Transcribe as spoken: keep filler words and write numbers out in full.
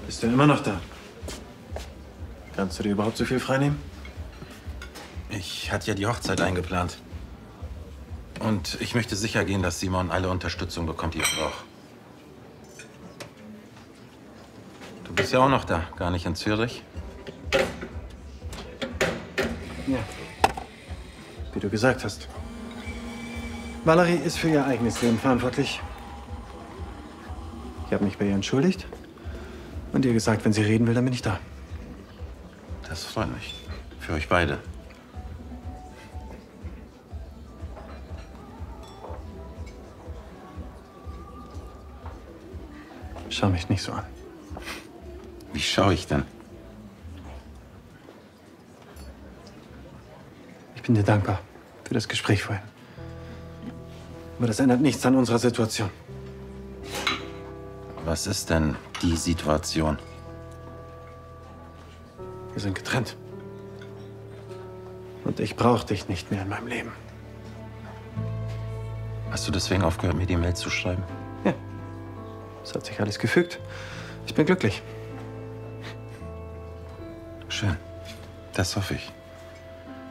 Bist du immer noch da? Kannst du dir überhaupt so viel freinehmen? Ich hatte ja die Hochzeit eingeplant. Und ich möchte sicher gehen, dass Simon alle Unterstützung bekommt, die er braucht. Du bist ja auch noch da, gar nicht in Zürich. Ja, wie du gesagt hast. Valerie ist für ihr eigenes Leben verantwortlich. Ich habe mich bei ihr entschuldigt und ihr gesagt, wenn sie reden will, dann bin ich da. Das freut mich. Für euch beide. Schau mich nicht so an. Wie schaue ich denn? Ich bin dir dankbar für das Gespräch vorhin. Aber das ändert nichts an unserer Situation. Was ist denn die Situation? Wir sind getrennt. Und ich brauche dich nicht mehr in meinem Leben. Hast du deswegen aufgehört, mir die Mail zu schreiben? Ja. Es hat sich alles gefügt. Ich bin glücklich. Schön. Das hoffe ich.